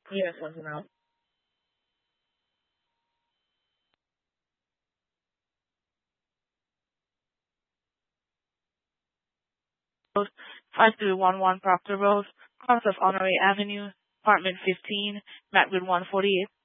Yes, listen out. 5311 Proctor Road, cross of Honoré Avenue, apartment 15, Macwood 148.